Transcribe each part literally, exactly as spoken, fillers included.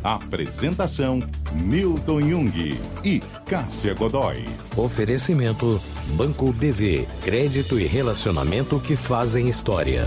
Apresentação: Milton Jung e Cássia Godoy. Oferecimento: Banco B V. Crédito e relacionamento que fazem história.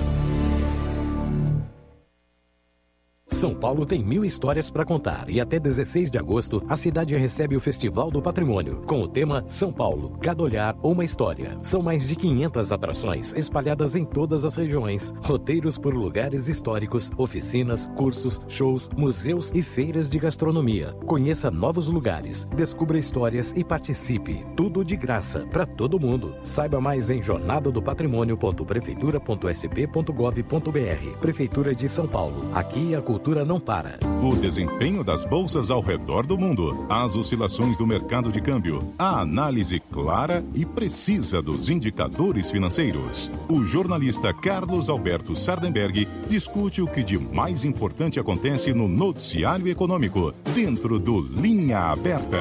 São Paulo tem mil histórias para contar e até dezesseis de agosto a cidade recebe o Festival do Patrimônio com o tema São Paulo, cada olhar uma história. São mais de quinhentas atrações espalhadas em todas as regiões, roteiros por lugares históricos, oficinas, cursos, shows, museus e feiras de gastronomia. Conheça novos lugares, descubra histórias e participe. Tudo de graça para todo mundo. Saiba mais em jornada do patrimônio ponto prefeitura ponto s p ponto gov ponto b r. Prefeitura de São Paulo. Aqui a cultura não para. O desempenho das bolsas ao redor do mundo, as oscilações do mercado de câmbio, a análise clara e precisa dos indicadores financeiros. O jornalista Carlos Alberto Sardenberg discute o que de mais importante acontece no noticiário econômico, dentro do Linha Aberta.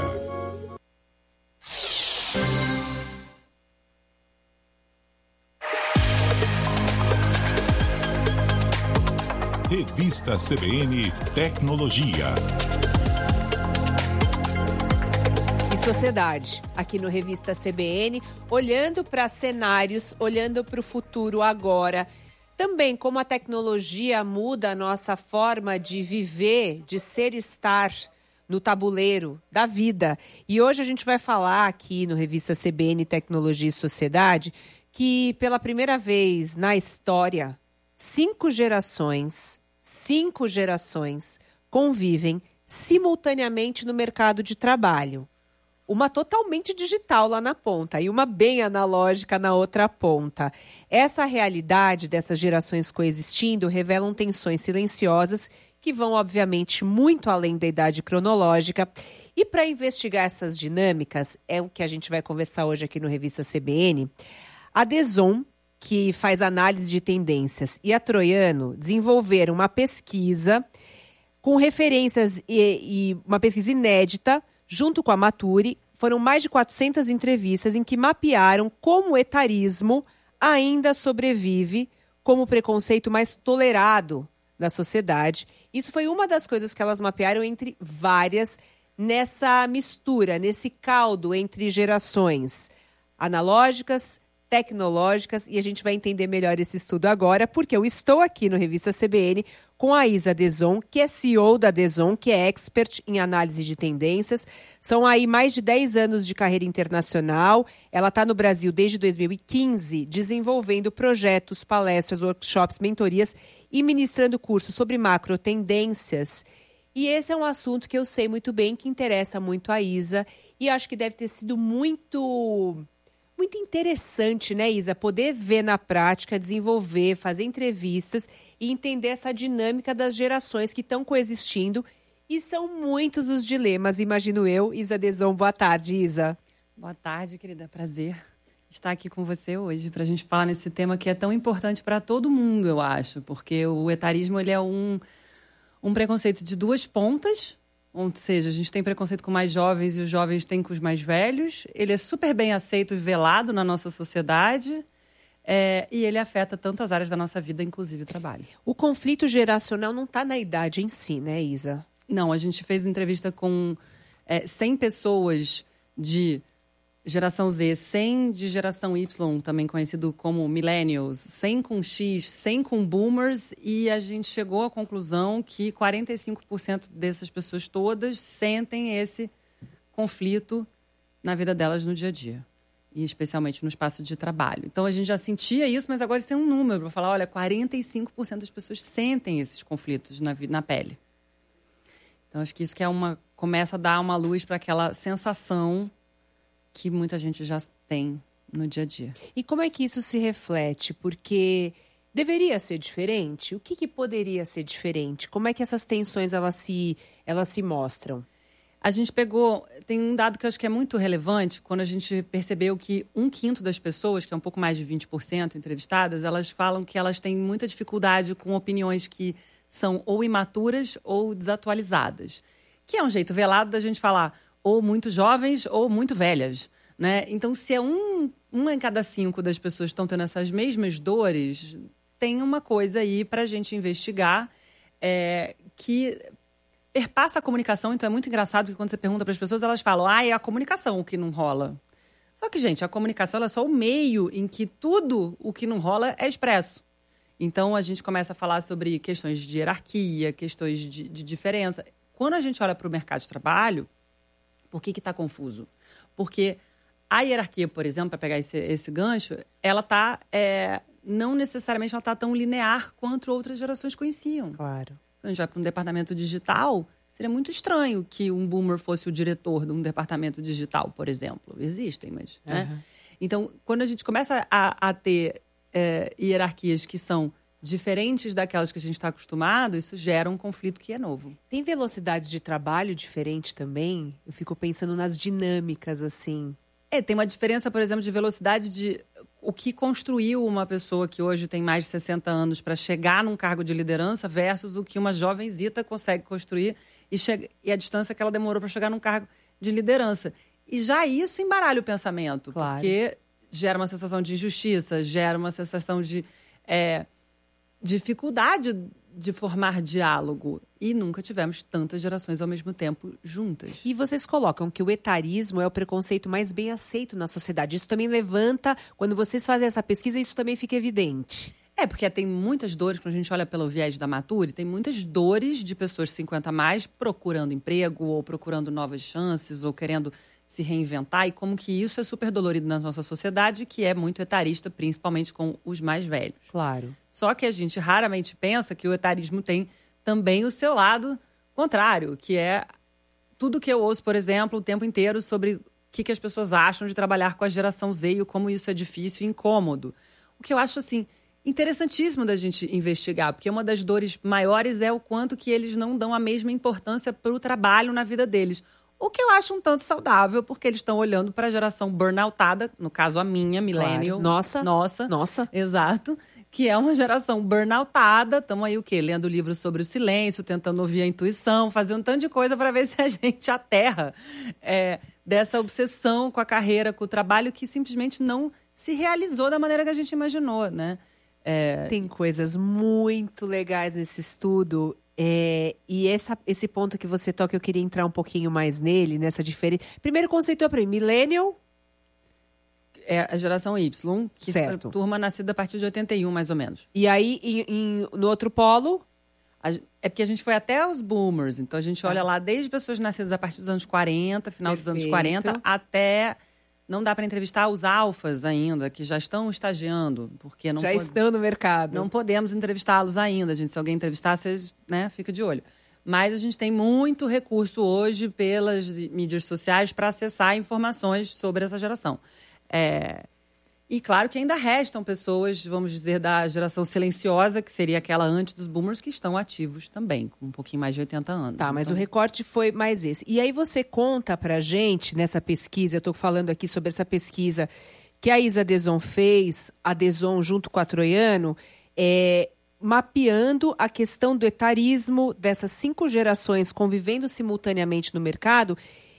Revista C B N Tecnologia. E sociedade, aqui no Revista C B N, olhando para cenários, olhando para o futuro agora. Também como a tecnologia muda a nossa forma de viver, de ser e estar no tabuleiro da vida. E hoje a gente vai falar aqui no Revista C B N Tecnologia e Sociedade que pela primeira vez na história, cinco gerações... Cinco gerações convivem simultaneamente no mercado de trabalho. Uma totalmente digital lá na ponta e uma bem analógica na outra ponta. Essa realidade dessas gerações coexistindo revelam tensões silenciosas que vão, obviamente, muito além da idade cronológica. E para investigar essas dinâmicas, é o que a gente vai conversar hoje aqui no Revista C B N, a Deson, que faz análise de tendências, e a Troiano desenvolveram uma pesquisa com referências e, e uma pesquisa inédita, junto com a Maturi. Foram mais de quatrocentas entrevistas em que mapearam como o etarismo ainda sobrevive como preconceito mais tolerado na sociedade. Isso foi uma das coisas que elas mapearam entre várias nessa mistura, nesse caldo entre gerações analógicas, tecnológicas, e a gente vai entender melhor esse estudo agora, porque eu estou aqui no Revista C B N com a Isa Deson, que é C E O da Deson, que é expert em análise de tendências. São aí mais de dez anos de carreira internacional. Ela está no Brasil desde dois mil e quinze, desenvolvendo projetos, palestras, workshops, mentorias e ministrando cursos sobre macro tendências. E esse é um assunto que eu sei muito bem, que interessa muito a Isa, e acho que deve ter sido muito... Muito interessante, né, Isa? Poder ver na prática, desenvolver, fazer entrevistas e entender essa dinâmica das gerações que estão coexistindo. E são muitos os dilemas, imagino eu. Isa Deson, boa tarde, Isa. Boa tarde, querida. Prazer estar aqui com você hoje para a gente falar nesse tema que é tão importante para todo mundo, eu acho. Porque o etarismo ele é um, um preconceito de duas pontas. Ou seja, a gente tem preconceito com mais jovens e os jovens têm com os mais velhos. Ele é super bem aceito e velado na nossa sociedade. É, e ele afeta tantas áreas da nossa vida, inclusive o trabalho. O conflito geracional não está na idade em si, né, Isa? Não, a gente fez entrevista com é, cem pessoas de geração Z, cem de geração Y, também conhecido como millennials, cem com X, cem com boomers, e a gente chegou à conclusão que quarenta e cinco por cento dessas pessoas todas sentem esse conflito na vida delas no dia a dia, e especialmente no espaço de trabalho. Então a gente já sentia isso, mas agora tem um número para falar, olha, quarenta e cinco por cento das pessoas sentem esses conflitos na, na pele. Então acho que isso que é uma, começa a dar uma luz para aquela sensação que muita gente já tem no dia a dia. E como é que isso se reflete? Porque deveria ser diferente? O que, que poderia ser diferente? Como é que essas tensões elas se, elas se mostram? A gente pegou... Tem um dado que eu acho que é muito relevante, quando a gente percebeu que um quinto das pessoas, que é um pouco mais de vinte por cento entrevistadas, elas falam que elas têm muita dificuldade com opiniões que são ou imaturas ou desatualizadas. Que é um jeito velado da gente falar ou muito jovens ou muito velhas, né? Então, se é um, um em cada cinco das pessoas que estão tendo essas mesmas dores, tem uma coisa aí para a gente investigar é, que perpassa a comunicação, então é muito engraçado que quando você pergunta para as pessoas, elas falam, ah, é a comunicação o que não rola. Só que, gente, a comunicação ela é só o meio em que tudo o que não rola é expresso. Então, a gente começa a falar sobre questões de hierarquia, questões de, de diferença. Quando a gente olha para o mercado de trabalho, por que que está confuso? Porque a hierarquia, por exemplo, para pegar esse, esse gancho, ela está, é, não necessariamente ela está tão linear quanto outras gerações conheciam. Claro. Quando a gente vai para um departamento digital, seria muito estranho que um boomer fosse o diretor de um departamento digital, por exemplo. Existem, mas... Uhum. Né? Então, quando a gente começa a, a ter é, hierarquias que são diferentes daquelas que a gente está acostumado, isso gera um conflito que é novo. Tem velocidades de trabalho diferente também? Eu fico pensando nas dinâmicas, assim. É, tem uma diferença, por exemplo, de velocidade de o que construiu uma pessoa que hoje tem mais de sessenta anos para chegar num cargo de liderança versus o que uma jovenzita consegue construir e, che- e a distância que ela demorou para chegar num cargo de liderança. E já isso embaralha o pensamento, claro. Porque gera uma sensação de injustiça, gera uma sensação de é, dificuldade de formar diálogo. E nunca tivemos tantas gerações ao mesmo tempo juntas. E vocês colocam que o etarismo é o preconceito mais bem aceito na sociedade. Isso também levanta, quando vocês fazem essa pesquisa, isso também fica evidente. É, porque tem muitas dores, quando a gente olha pelo viés da Mature, tem muitas dores de pessoas de cinquenta a mais procurando emprego, ou procurando novas chances, ou querendo se reinventar, e como que isso é super dolorido na nossa sociedade, que é muito etarista, principalmente com os mais velhos. Claro. Só que a gente raramente pensa que o etarismo tem também o seu lado contrário, que é tudo que eu ouço, por exemplo, o tempo inteiro sobre o que, que as pessoas acham de trabalhar com a geração Z e como isso é difícil e incômodo. O que eu acho, assim, interessantíssimo da gente investigar, porque uma das dores maiores é o quanto que eles não dão a mesma importância para o trabalho na vida deles. O que eu acho um tanto saudável, porque eles estão olhando para a geração burnoutada, no caso a minha, millennial. Claro. Nossa. Nossa. Nossa. Exato. Que é uma geração burnoutada. Estamos aí o quê? Lendo livros sobre o silêncio, tentando ouvir a intuição, fazendo um tanto de coisa para ver se a gente aterra é, dessa obsessão com a carreira, com o trabalho, que simplesmente não se realizou da maneira que a gente imaginou, né? É... Tem coisas muito legais nesse estudo. É, e essa, esse ponto que você toca, eu queria entrar um pouquinho mais nele, nessa diferença. Primeiro conceitua para mim, millennial... É a geração Y, que certo. é turma nascida a partir de oitenta e um, mais ou menos. E aí, em, em, no outro polo... A, é porque a gente foi até os boomers, então a gente olha ah. lá desde pessoas nascidas a partir dos anos quarenta, final Perfeito. dos anos quarenta, até... Não dá para entrevistar os alfas ainda, que já estão estagiando, porque não já pode... estão no mercado. Não podemos entrevistá-los ainda, gente. Se alguém entrevistar, vocês, né, fica de olho. Mas a gente tem muito recurso hoje pelas mídias sociais para acessar informações sobre essa geração. É... E claro que ainda restam pessoas, vamos dizer, da geração silenciosa, que seria aquela antes dos boomers, que estão ativos também, com um pouquinho mais de oitenta anos. Tá, então... mas o recorte foi mais esse. E aí você conta pra gente, nessa pesquisa, eu estou falando aqui sobre essa pesquisa que a Isa Deson fez, a Deson junto com a Troiano, é, mapeando a questão do etarismo dessas cinco gerações convivendo simultaneamente no mercado.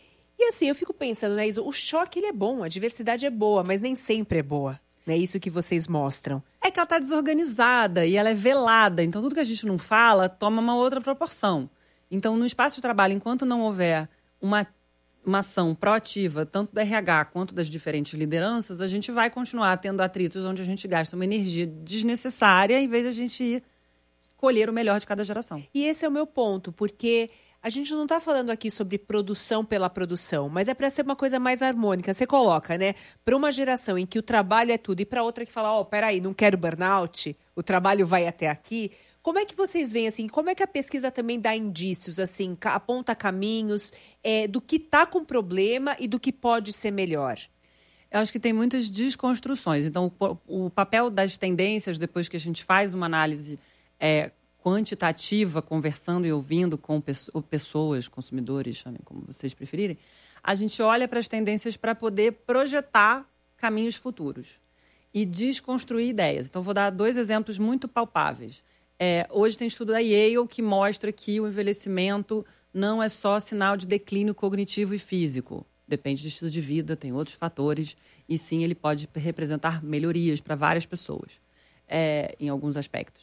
E assim, eu fico pensando, né, Isa, o choque ele é bom, a diversidade é boa, mas nem sempre é boa. É isso que vocês mostram. É que ela está desorganizada e ela é velada. Então, tudo que a gente não fala toma uma outra proporção. Então, no espaço de trabalho, enquanto não houver uma, uma ação proativa, tanto do R H quanto das diferentes lideranças, a gente vai continuar tendo atritos onde a gente gasta uma energia desnecessária em vez de a gente ir colher o melhor de cada geração. E esse é o meu ponto, porque... A gente não está falando aqui sobre produção pela produção, mas é para ser uma coisa mais harmônica. Você coloca, né? Para uma geração em que o trabalho é tudo e para outra que fala, ó, oh, peraí, não quero burnout, o trabalho vai até aqui. Como é que vocês veem, assim, como é que a pesquisa também dá indícios, assim, aponta caminhos é, do que está com problema e do que pode ser melhor? Eu acho que tem muitas desconstruções. Então, o, o papel das tendências, depois que a gente faz uma análise é, quantitativa, conversando e ouvindo com pessoas, consumidores, chamem como vocês preferirem, a gente olha para as tendências para poder projetar caminhos futuros e desconstruir ideias. Então, vou dar dois exemplos muito palpáveis. É, hoje tem estudo da Yale que mostra que o envelhecimento não é só sinal de declínio cognitivo e físico. Depende do estilo de vida, tem outros fatores, e sim, ele pode representar melhorias para várias pessoas, é, em alguns aspectos.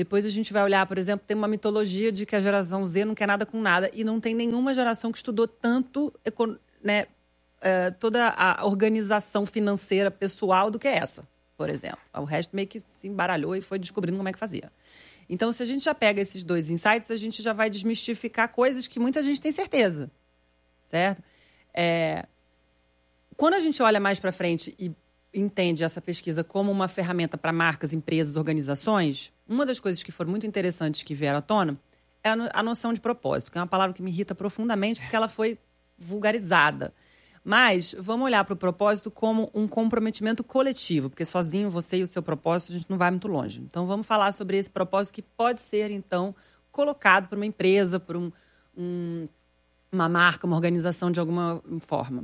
Depois a gente vai olhar, por exemplo, tem uma mitologia de que a geração Z não quer nada com nada. E não tem nenhuma geração que estudou tanto, né, uh, toda a organização financeira pessoal do que essa, por exemplo. O resto meio que se embaralhou e foi descobrindo como é que fazia. Então, se a gente já pega esses dois insights, a gente já vai desmistificar coisas que muita gente tem certeza, certo? É... Quando a gente olha mais para frente e entende essa pesquisa como uma ferramenta para marcas, empresas, organizações, uma das coisas que foram muito interessantes que vieram à tona é a noção de propósito, que é uma palavra que me irrita profundamente porque ela foi vulgarizada. Mas vamos olhar para o propósito como um comprometimento coletivo, porque sozinho você e o seu propósito a gente não vai muito longe. Então vamos falar sobre esse propósito que pode ser, então, colocado por uma empresa, por um, um, uma marca, uma organização de alguma forma.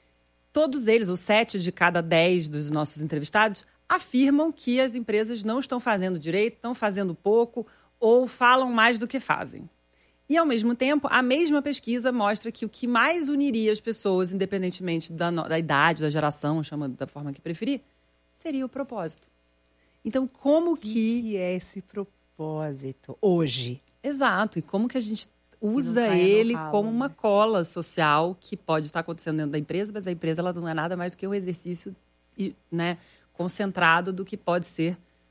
Todos eles, os sete de cada dez dos nossos entrevistados, afirmam que as empresas não estão fazendo direito, estão fazendo pouco ou falam mais do que fazem. E, ao mesmo tempo, a mesma pesquisa mostra que o que mais uniria as pessoas, independentemente da, da idade, da geração, chama da forma que preferir, seria o propósito. Então, como que... O que é esse propósito hoje? Exato. E como que a gente usa ele ralo, como uma né? cola social que pode estar acontecendo dentro da empresa, mas a empresa ela não é nada mais do que um exercício, né, concentrado do que pode ser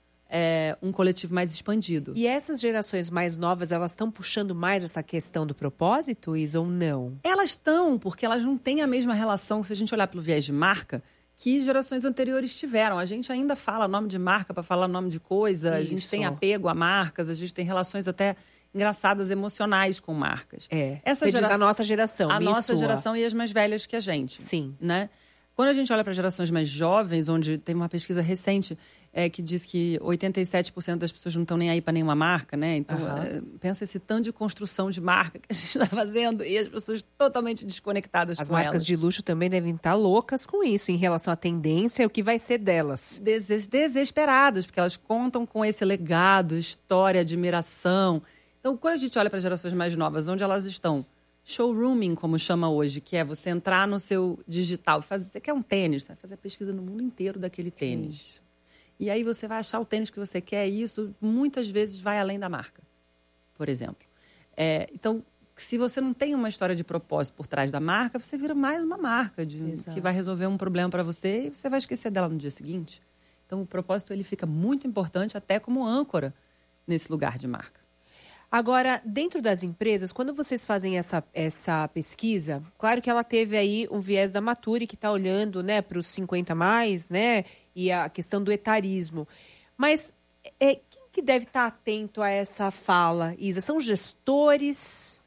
é, um coletivo mais expandido. E essas gerações mais novas, elas estão puxando mais essa questão do propósito, Isa, ou não? Elas estão, porque elas não têm a mesma relação, se a gente olhar pelo viés de marca, que gerações anteriores tiveram. A gente ainda fala nome de marca para falar nome de coisa, Isso. A gente tem apego a marcas, a gente tem relações até engraçadas, emocionais com marcas. É, Essa você gera... diz a nossa geração, A nossa sua. geração e as mais velhas que a gente. Sim. Né? Quando a gente olha para gerações mais jovens, onde tem uma pesquisa recente é, que diz que oitenta e sete por cento das pessoas não estão nem aí para nenhuma marca, né? Então, Uhum. é, pensa esse tanto de construção de marca que a gente está fazendo e as pessoas totalmente desconectadas As com marcas elas. de luxo também devem estar loucas com isso, em relação à tendência e o que vai ser delas. Des- desesperadas, porque elas contam com esse legado, história, admiração. Então, quando a gente olha para gerações mais novas, onde elas estão? Showrooming, como chama hoje, que é você entrar no seu digital. Fazer, você quer um tênis, você vai fazer a pesquisa no mundo inteiro daquele tênis. Isso. E aí você vai achar o tênis que você quer e isso muitas vezes vai além da marca, por exemplo. É, então, se você não tem uma história de propósito por trás da marca, você vira mais uma marca de, que vai resolver um problema para você e você vai esquecer dela no dia seguinte. Então, o propósito ele fica muito importante até como âncora nesse lugar de marca. Agora, dentro das empresas, quando vocês fazem essa, essa pesquisa, claro que ela teve aí um viés da Mature, que está olhando, né, para os cinquenta mais, né, e a questão do etarismo. Mas é, quem que deve estar atento a essa fala, Isa? São gestores?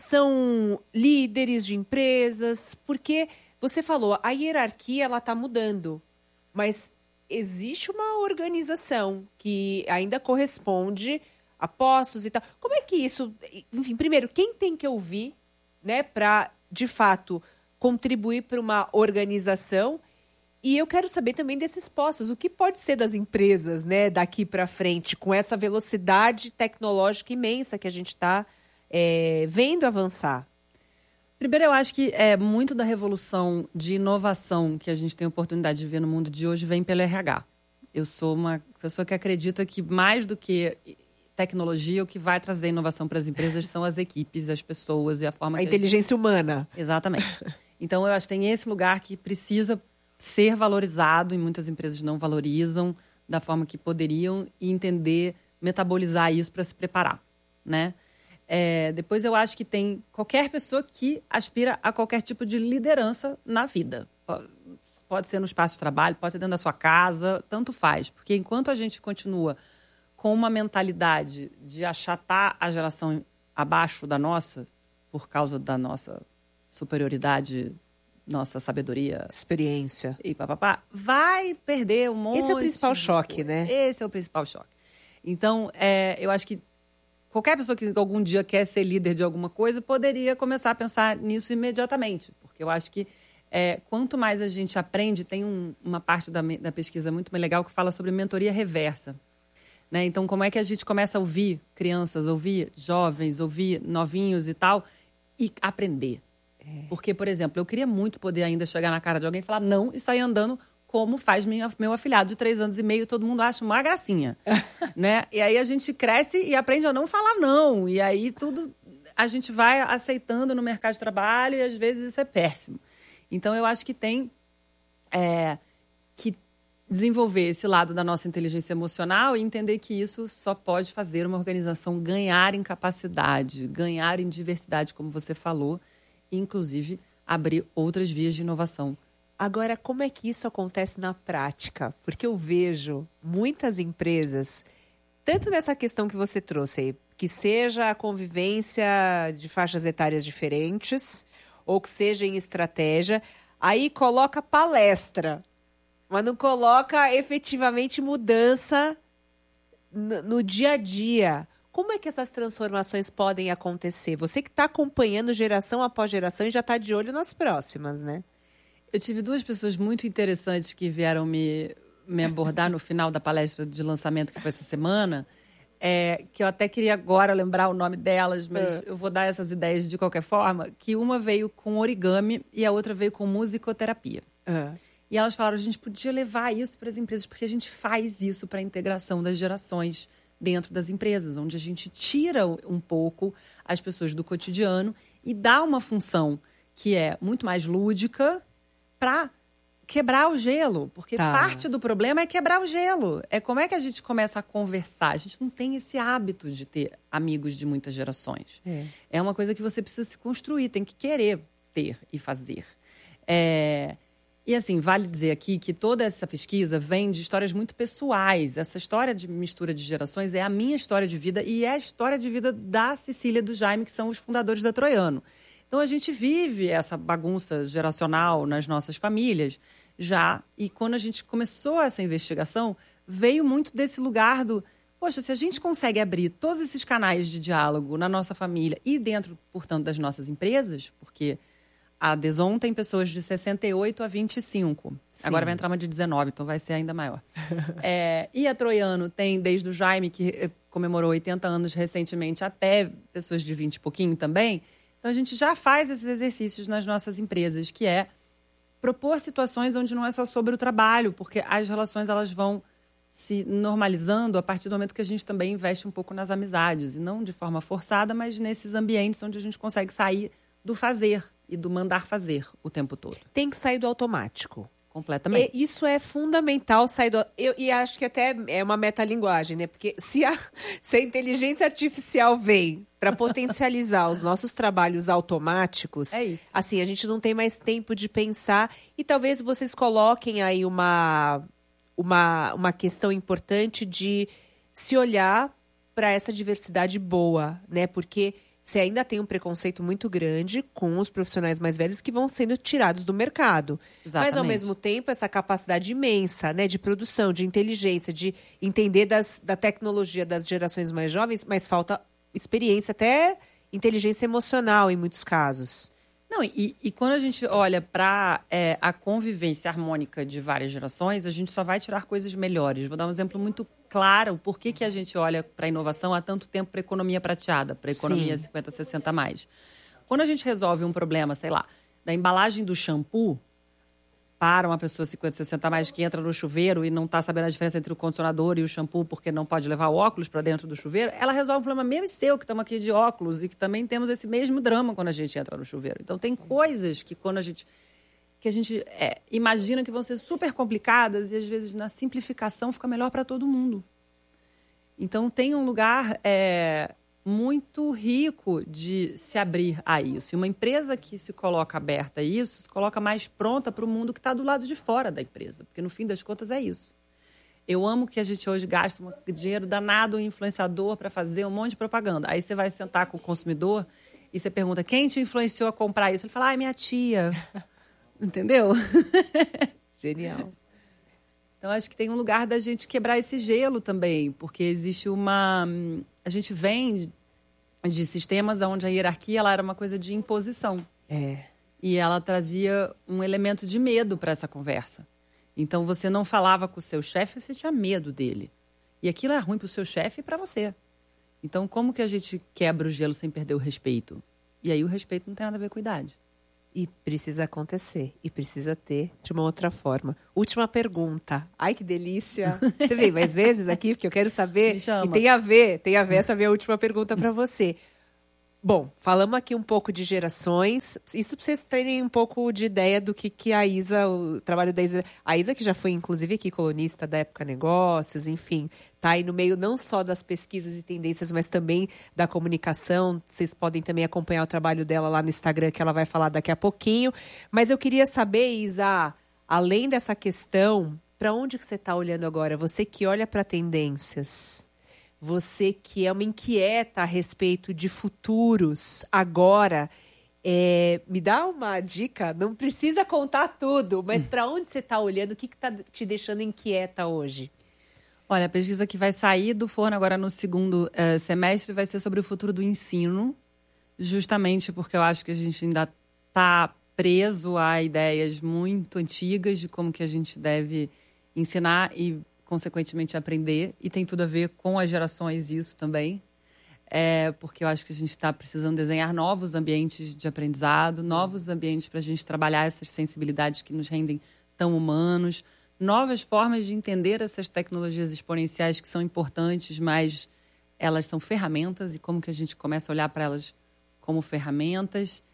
São líderes de empresas? Porque você falou, a hierarquia ela está mudando, mas existe uma organização que ainda corresponde a postos e tal. Como é que isso... Enfim, primeiro, quem tem que ouvir, né, para, de fato, contribuir para uma organização? E eu quero saber também desses postos. O que pode ser das empresas, né, daqui para frente, com essa velocidade tecnológica imensa que a gente está é, vendo avançar? Primeiro, eu acho que é, muito da revolução de inovação que a gente tem a oportunidade de ver no mundo de hoje vem pelo R H. Eu sou uma pessoa que acredita que mais do que tecnologia, o que vai trazer inovação para as empresas são as equipes, as pessoas e a forma a que... A inteligência gente... humana. Exatamente. Então, eu acho que tem esse lugar que precisa ser valorizado e muitas empresas não valorizam da forma que poderiam e entender, metabolizar isso para se preparar, né? É, depois, eu acho que tem qualquer pessoa que aspira a qualquer tipo de liderança na vida. Pode ser no espaço de trabalho, pode ser dentro da sua casa, tanto faz. Porque enquanto a gente continua com uma mentalidade de achatar a geração abaixo da nossa, por causa da nossa superioridade, nossa sabedoria... Experiência. E papapá, vai perder um monte... Esse é o principal choque, né? Esse é o principal choque. Então, é, eu acho que qualquer pessoa que algum dia quer ser líder de alguma coisa poderia começar a pensar nisso imediatamente. Porque eu acho que é, quanto mais a gente aprende, tem um, uma parte da, da pesquisa muito legal que fala sobre mentoria reversa. Né? Então, como é que a gente começa a ouvir crianças, ouvir jovens, ouvir novinhos e tal, e aprender? É. Porque, por exemplo, eu queria muito poder ainda chegar na cara de alguém e falar não e sair andando como faz minha, meu afilhado de três anos e meio, todo mundo acha uma gracinha, né? E aí a gente cresce e aprende a não falar não. E aí tudo a gente vai aceitando no mercado de trabalho e às vezes isso é péssimo. Então eu acho que tem é, que desenvolver esse lado da nossa inteligência emocional e entender que isso só pode fazer uma organização ganhar em capacidade, ganhar em diversidade, como você falou, e inclusive abrir outras vias de inovação. Agora, como é que isso acontece na prática? Porque eu vejo muitas empresas, tanto nessa questão que você trouxe aí, que seja a convivência de faixas etárias diferentes, ou que seja em estratégia, aí coloca palestra, mas não coloca efetivamente mudança no, no dia a dia. Como é que essas transformações podem acontecer? Você que está acompanhando geração após geração e já está de olho nas próximas, né? Eu tive duas pessoas muito interessantes que vieram me, me abordar no final da palestra de lançamento que foi essa semana, é, que eu até queria agora lembrar o nome delas, mas é. eu vou dar essas ideias de qualquer forma, que uma veio com origami e a outra veio com musicoterapia. É. E elas falaram, a gente podia levar isso para as empresas, porque a gente faz isso para a integração das gerações dentro das empresas, onde a gente tira um pouco as pessoas do cotidiano e dá uma função que é muito mais lúdica para quebrar o gelo. Porque tá. parte do problema é quebrar o gelo. É como é que a gente começa a conversar. A gente não tem esse hábito de ter amigos de muitas gerações. É, é uma coisa que você precisa se construir, tem que querer ter e fazer. É... E, assim, vale dizer aqui que toda essa pesquisa vem de histórias muito pessoais. Essa história de mistura de gerações é a minha história de vida e é a história de vida da Cecília e do Jaime, que são os fundadores da Troiano. Então, a gente vive essa bagunça geracional nas nossas famílias já. E quando a gente começou essa investigação, veio muito desse lugar do... Poxa, se a gente consegue abrir todos esses canais de diálogo na nossa família e dentro, portanto, das nossas empresas, porque... A Deson tem pessoas de sessenta e oito a vinte e cinco. Sim. Agora vai entrar uma de dezenove, então vai ser ainda maior. é, e a Troiano tem, desde o Jaime, que comemorou oitenta anos recentemente, até pessoas de vinte e pouquinho também. Então, a gente já faz esses exercícios nas nossas empresas, que é propor situações onde não é só sobre o trabalho, porque as relações elas vão se normalizando a partir do momento que a gente também investe um pouco nas amizades. E não de forma forçada, mas nesses ambientes onde a gente consegue sair do fazer e do mandar fazer o tempo todo. Tem que sair do automático. Completamente. E isso é fundamental, sair do... Eu, e acho que até é uma metalinguagem, né? Porque se a, se a inteligência artificial vem para potencializar os nossos trabalhos automáticos, é isso. Assim, a gente não tem mais tempo de pensar. E talvez vocês coloquem aí uma, uma, uma questão importante de se olhar para essa diversidade boa, né? Porque... Você ainda tem um preconceito muito grande com os profissionais mais velhos que vão sendo tirados do mercado. Exatamente. Mas, ao mesmo tempo, essa capacidade imensa, né, de produção, de inteligência, de entender das, da tecnologia das gerações mais jovens, mas falta experiência, até inteligência emocional em muitos casos. Não, e, e quando a gente olha para é, a convivência harmônica de várias gerações, a gente só vai tirar coisas melhores. Vou dar um exemplo muito claro, por que que a gente olha para a inovação há tanto tempo para a economia prateada, para a economia Sim. cinquenta, sessenta a mais. Quando a gente resolve um problema, sei lá, da embalagem do shampoo, para uma pessoa cinquenta, sessenta a mais que entra no chuveiro e não está sabendo a diferença entre o condicionador e o shampoo porque não pode levar o óculos para dentro do chuveiro, ela resolve um problema meu e seu, que estamos aqui de óculos e que também temos esse mesmo drama quando a gente entra no chuveiro. Então, tem coisas que quando a gente, que a gente é, imagina que vão ser super complicadas e, às vezes, na simplificação fica melhor para todo mundo. Então, tem um lugar... É, muito rico de se abrir a isso. E uma empresa que se coloca aberta a isso, se coloca mais pronta para o mundo que está do lado de fora da empresa. Porque, no fim das contas, é isso. Eu amo que a gente hoje gasta um dinheiro danado em influenciador para fazer um monte de propaganda. Aí você vai sentar com o consumidor e você pergunta, quem te influenciou a comprar isso? Ele fala, ah, é minha tia. Entendeu? Genial. Então, acho que tem um lugar da gente quebrar esse gelo também, porque existe uma... A gente vem de sistemas onde a hierarquia ela era uma coisa de imposição. É. E ela trazia um elemento de medo para essa conversa. Então, você não falava com o seu chefe, você tinha medo dele. E aquilo era ruim para o seu chefe e para você. Então, como que a gente quebra o gelo sem perder o respeito? E aí, o respeito não tem nada a ver com idade. E precisa acontecer. E precisa ter de uma outra forma. Última pergunta. Ai, que delícia. Você vem mais vezes aqui? Porque eu quero saber. Me chama. E tem a ver, tem a ver essa minha última pergunta para você. Bom, falamos aqui um pouco de gerações. Isso para vocês terem um pouco de ideia do que, que a Isa, o trabalho da Isa... A Isa que já foi, inclusive, aqui colunista da Época Negócios, enfim. Está aí no meio não só das pesquisas e tendências, mas também da comunicação. Vocês podem também acompanhar o trabalho dela lá no Instagram, que ela vai falar daqui a pouquinho. Mas eu queria saber, Isa, além dessa questão, para onde que você está olhando agora? Você que olha para tendências... Você que é uma inquieta a respeito de futuros agora, é, me dá uma dica, não precisa contar tudo, mas para onde você está olhando, o que está te deixando inquieta hoje? Olha, a pesquisa que vai sair do forno agora no segundo uh, semestre vai ser sobre o futuro do ensino, justamente porque eu acho que a gente ainda está preso a ideias muito antigas de como que a gente deve ensinar e consequentemente aprender, e tem tudo a ver com as gerações isso também, é, porque eu acho que a gente está precisando desenhar novos ambientes de aprendizado, novos ambientes para a gente trabalhar essas sensibilidades que nos rendem tão humanos, novas formas de entender essas tecnologias exponenciais que são importantes, mas elas são ferramentas, e como que a gente começa a olhar para elas como ferramentas,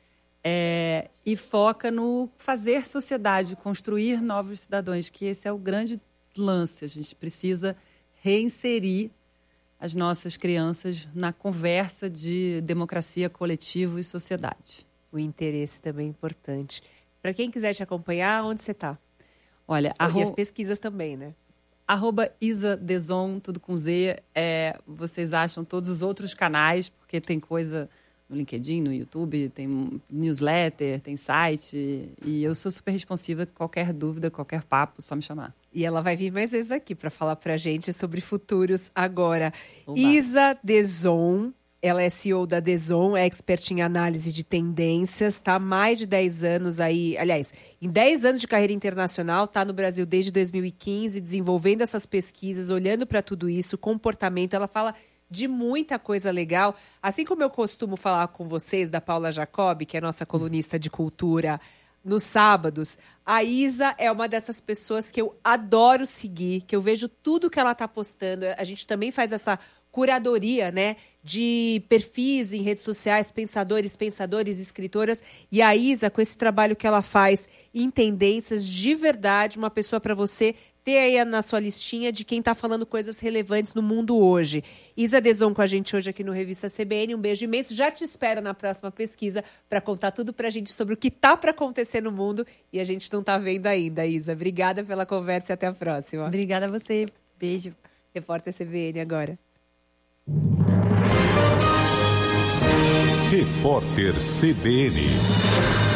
é, e foca no fazer sociedade, construir novos cidadãos, que esse é o grande lance. A gente precisa reinserir as nossas crianças na conversa de democracia, coletivo e sociedade. O interesse também é importante. Para quem quiser te acompanhar, onde você está? Olha, e arro... as pesquisas também, né? Arroba Isa Deson, tudo com Z. É, vocês acham todos os outros canais, porque tem coisa no LinkedIn, no YouTube, tem newsletter, tem site. E eu sou super responsiva. Qualquer dúvida, qualquer papo, só me chamar. E ela vai vir mais vezes aqui para falar para a gente sobre futuros agora. Oba. Isa Deson, ela é C E O da Deson, é expert em análise de tendências, está há mais de dez anos aí, aliás, em dez anos de carreira internacional, está no Brasil desde dois mil e quinze, desenvolvendo essas pesquisas, olhando para tudo isso, comportamento, ela fala de muita coisa legal. Assim como eu costumo falar com vocês da Paula Jacob, que é nossa colunista de cultura, nos sábados, a Isa é uma dessas pessoas que eu adoro seguir, que eu vejo tudo que ela está postando. A gente também faz essa curadoria, né, de perfis em redes sociais, pensadores, pensadores, escritoras. E a Isa, com esse trabalho que ela faz em tendências, de verdade, uma pessoa para você ter aí na sua listinha de quem está falando coisas relevantes no mundo hoje. Isa Deson com a gente hoje aqui no Revista C B N. Um beijo imenso. Já te espero na próxima pesquisa para contar tudo para a gente sobre o que está para acontecer no mundo e a gente não está vendo ainda, Isa. Obrigada pela conversa e até a próxima. Obrigada a você. Beijo. Repórter C B N agora. Repórter C B N.